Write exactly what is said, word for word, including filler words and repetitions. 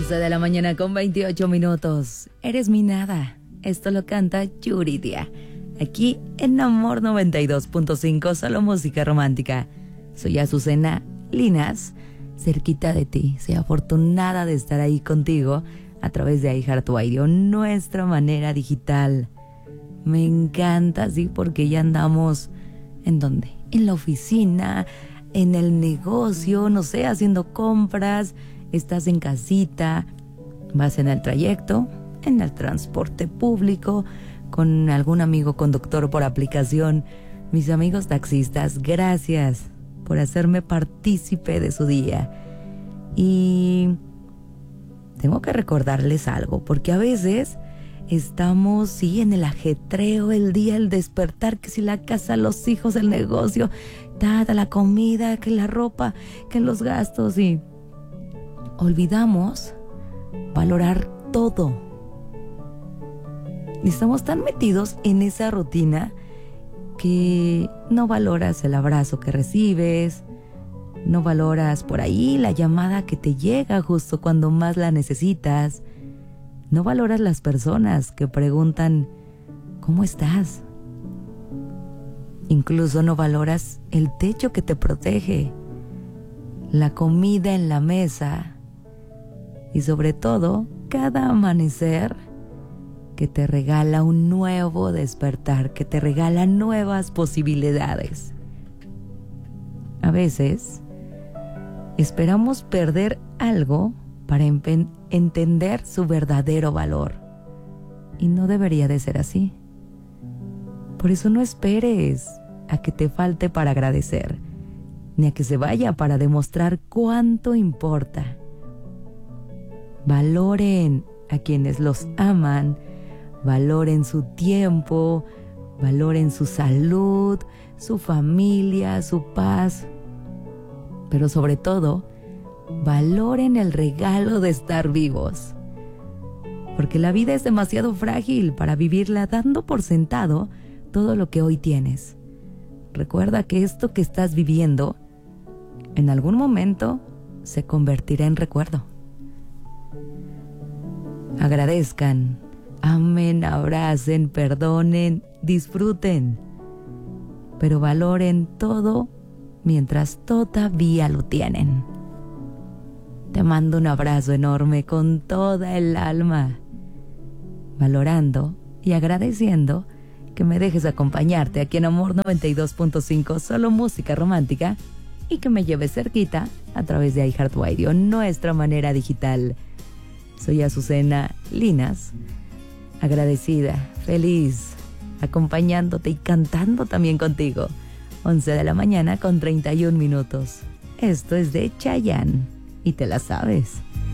once de la mañana con veintiocho minutos. Eres mi nada. Esto lo canta Yuridia. Aquí en Amor noventa y dos punto cinco, solo música romántica. Soy Azucena Linas, cerquita de ti. Soy afortunada de estar ahí contigo a través de iHeartRadio, nuestra manera digital. Me encanta, sí, porque ya andamos... ¿En dónde? En la oficina, en el negocio, no sé, haciendo compras. Estás en casita, vas en el trayecto, en el transporte público, con algún amigo conductor por aplicación. Mis amigos taxistas, gracias por hacerme partícipe de su día. Y tengo que recordarles algo, porque a veces estamos, sí, en el ajetreo, el día, el despertar, que si la casa, los hijos, el negocio, toda la comida, que la ropa, que los gastos, y olvidamos valorar todo. Y estamos tan metidos en esa rutina que no valoras el abrazo que recibes, no valoras por ahí la llamada que te llega justo cuando más la necesitas, no valoras las personas que preguntan ¿cómo estás? Incluso no valoras el techo que te protege, la comida en la mesa y sobre todo cada amanecer que te regala un nuevo despertar, que te regala nuevas posibilidades. A veces esperamos perder algo para empe- entender su verdadero valor. Y no debería de ser así. Por eso no esperes a que te falte para agradecer, ni a que se vaya para demostrar cuánto importa. Valoren a quienes los aman, valoren su tiempo, valoren su salud, su familia, su paz. Pero sobre todo, valoren el regalo de estar vivos. Porque la vida es demasiado frágil para vivirla dando por sentado todo lo que hoy tienes. Recuerda que esto que estás viviendo, en algún momento, se convertirá en recuerdo. Agradezcan, amen, abracen, perdonen, disfruten, pero valoren todo mientras todavía lo tienen. Te mando un abrazo enorme con toda el alma, valorando y agradeciendo que me dejes acompañarte aquí en Amor noventa y dos punto cinco, solo música romántica, y que me lleves cerquita a través de iHeartRadio, nuestra manera digital. Soy Azucena Linas, agradecida, feliz, acompañándote y cantando también contigo. once de la mañana con treinta y un minutos. Esto es de Chayanne y te la sabes.